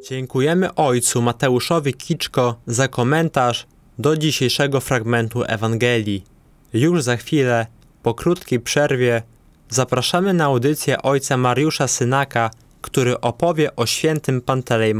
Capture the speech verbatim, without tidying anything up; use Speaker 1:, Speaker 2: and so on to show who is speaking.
Speaker 1: Dziękujemy ojcu Mateuszowi Kiczko za komentarz do dzisiejszego fragmentu Ewangelii. Już za chwilę, po krótkiej przerwie, zapraszamy na audycję ojca Mariusza Synaka, który opowie o świętym Pantelejmonie.